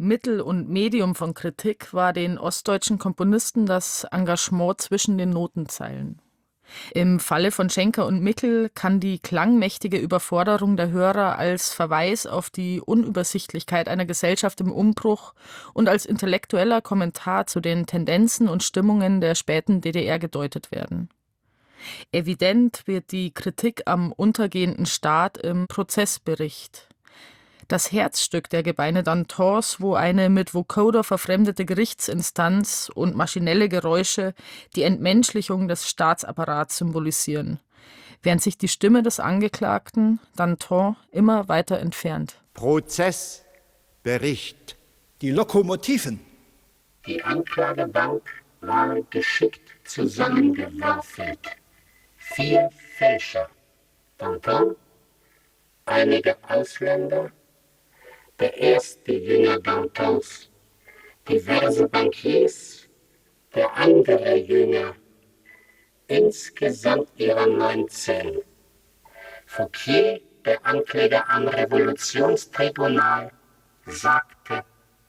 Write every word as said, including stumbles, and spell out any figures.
Mittel und Medium von Kritik war den ostdeutschen Komponisten das Engagement zwischen den Notenzeilen. Im Falle von Schenker und Mickel kann die klangmächtige Überforderung der Hörer als Verweis auf die Unübersichtlichkeit einer Gesellschaft im Umbruch und als intellektueller Kommentar zu den Tendenzen und Stimmungen der späten D D R gedeutet werden. Evident wird die Kritik am untergehenden Staat im Prozessbericht. Das Herzstück der Gebeine Dantons, wo eine mit Vocoder verfremdete Gerichtsinstanz und maschinelle Geräusche die Entmenschlichung des Staatsapparats symbolisieren, während sich die Stimme des Angeklagten, Danton, immer weiter entfernt. Prozessbericht. Die Lokomotiven. Die Anklagebank war geschickt zusammengewürfelt. Vier Fälscher, Danton, einige Ausländer, der erste Jünger Dantons, diverse Bankiers, der andere Jünger, insgesamt ihrer neunzehn. Fouquier, der Ankläger am Revolutionstribunal, sagt